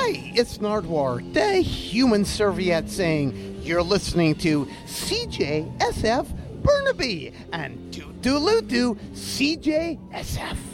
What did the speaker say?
Hi, it's Nardwar, the human serviette, saying you're listening to CJSF Burnaby and do CJSF.